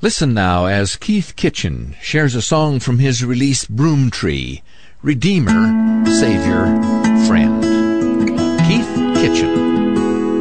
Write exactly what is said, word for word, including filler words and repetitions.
Listen now as Keith Kitchen shares a song from his release Broomtree, Redeemer, Savior, Friend.